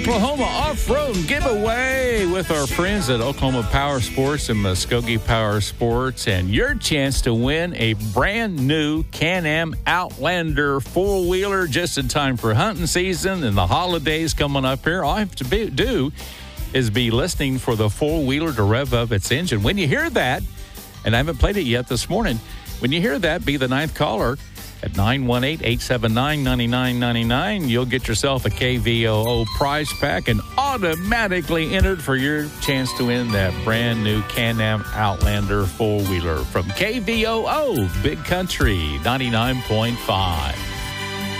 Oklahoma Off-Road Giveaway with our friends at Oklahoma Power Sports and Muskogee Power Sports, and your chance to win a brand new Can-Am Outlander four-wheeler just in time for hunting season and the holidays coming up here. All I have to do is be listening for the four-wheeler to rev up its engine. When you hear that, and I haven't played it yet this morning, when you hear that, be the ninth caller at 918-879-9999. You'll get yourself a KVOO prize pack and automatically entered for your chance to win that brand new Can-Am Outlander four-wheeler from KVOO Big Country 99.5.